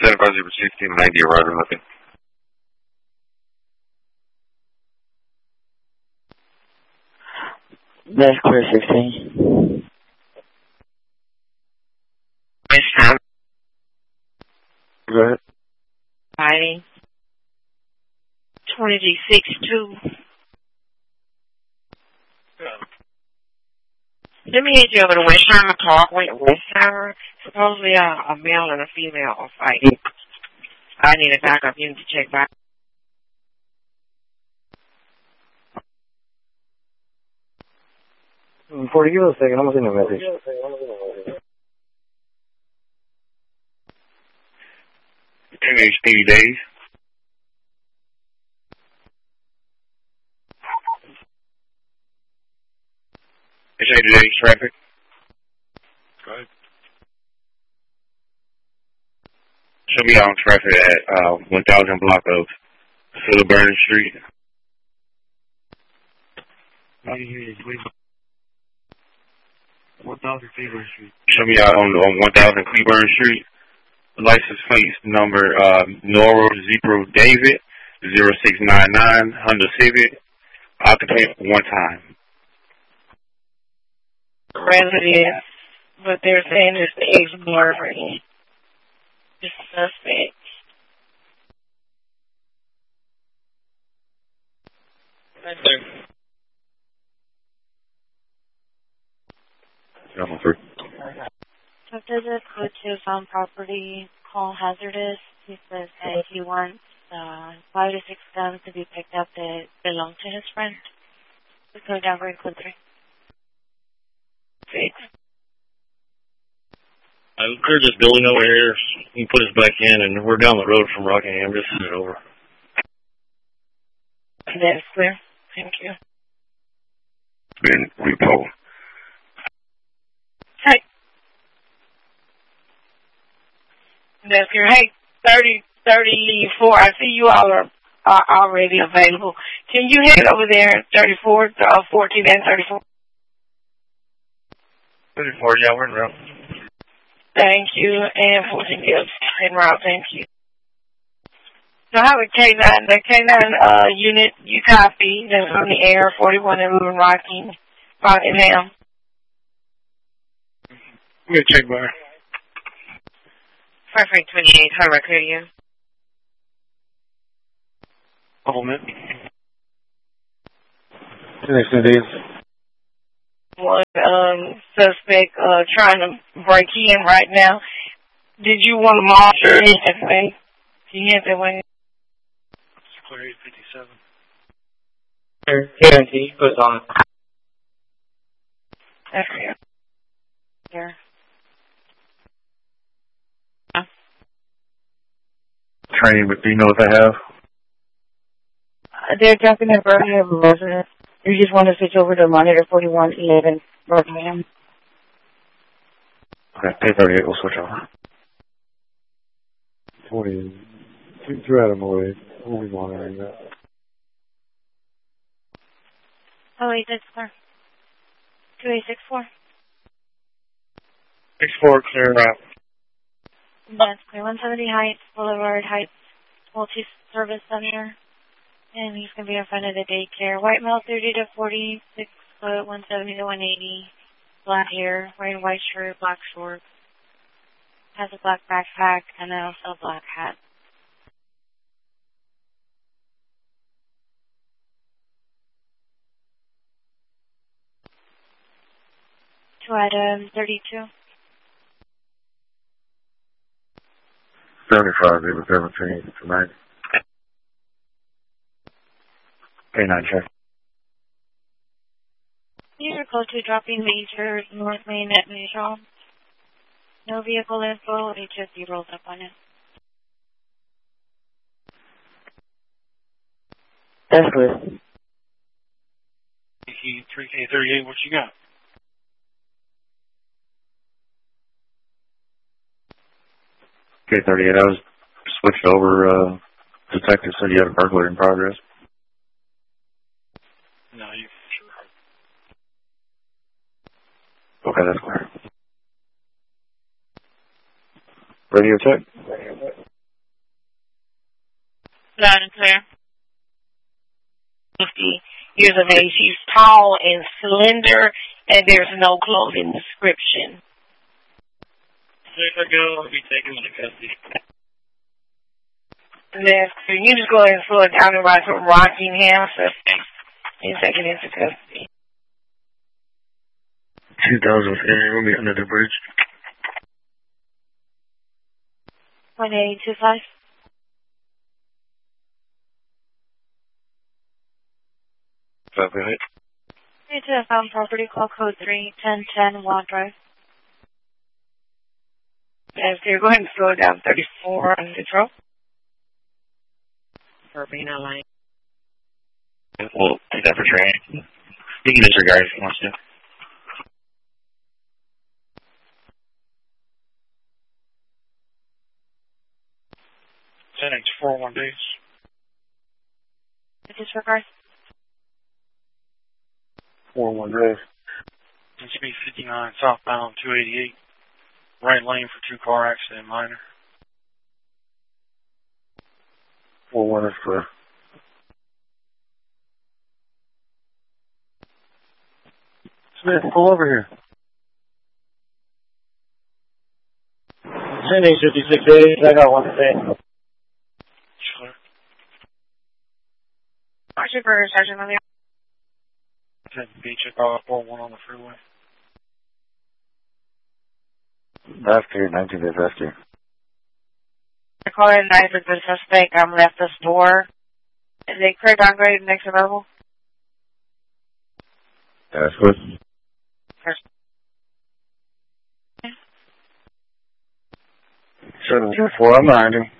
7516, 90 arriving looking. That's clear 16. Which time? Go ahead. Fighting. 20G62. Let me hit you over to Westheimer Parkway at Westheimer. Supposedly a male and a female are fighting. I need a backup unit to check back. 40, give us a second. I'm going to send you a message. MH 80 days. It's 80 days traffic. Go ahead. Show me out on traffic at 1000 block of Silverburn Street. I didn't hear you, please. 1000 Cleburne Street. Show me out on 1000 Cleburne Street. License plate number Noro Zebro David 0699 Honda Civic. Occupant one time. Resident, but they're saying it's the ex-boyfriend. The suspect. Thank you. Number 3. So does it go to some property called hazardous? He says that he wants 5 to 6 guns to be picked up that belong to his friend. We go down very quickly. 6. I cleared this building over here. He put us back in, and we're down the road from Rockingham. Just send it over. That's clear. Thank you. Been repo. Hey. That's clear. Hey, 34. I see you all are already available. Can you head over there, 34, 14 and 34? 34, yeah, we're in route. Thank you. And 14 is en route. Thank you. So how would K9, the K9 unit, you copy, that's on the air, 41 and moving Rockingham. I'm going to check bar. 528, how do I clear you? Hold it. Next days. One suspect trying to break in right now. Did you want to monitor anything? Can you hit that one? Clear 857. Guarantee, put it on. That's clear. Here. Training, but do you know what they have? They're jumping in Birmingham residence. You just want to switch over to monitor 4111 Birmingham. Okay, pay 38, we'll switch over. 40. Two out of my way. We'll be monitoring that. Oh, wait, that's clear. 2864. 64, clear route. That's clear. 170 Heights, Boulevard Heights, Multi-Service Center. And he's going to be in front of the daycare. White male, 30 to 40, 6 foot, 170 to 180. Black hair, wearing white shirt, black shorts. Has a black backpack and then also a black hat. 2 items, 32. 75, 17 tonight. K9 check. These are close to dropping major North Main at Neutral. No vehicle info, HSD rolls up on it. That's good. K38, what you got? K38, I was switched over, detective said you had a burglary in progress. No, you sure. Okay, that's clear. Radio check. Loud and clear. 50 years of age. He's tall and slender, and there's no clothing description. If I go, I'll be taken into custody. That's clear. You just go ahead and slow it down and ride from Rockingham suspect. He's taken into custody. 2000 area, we'll be under the bridge. 18825. Go ahead. Need to have found property, call code 31010 Wild Drive. Yes, dear. Go ahead and slow it down. 34 on Detroit. For being a line. We'll take that for training. You can disregard if you want to. Settings 41 days. Disregard. 41 days. Speed 59, southbound 288. Right lane for 2-car accident, minor. 41 is clear. Smith, pull over here. Sending 56 days, I got one to say. Sure. Watch your burger, Sergeant. Let me. Beach at 41 on the freeway. Rescue, 19 days rescue. I call it 9 for the suspect. I'm left this door. Is it clear downgrade next level? That's good. First. 724, I'm behind him.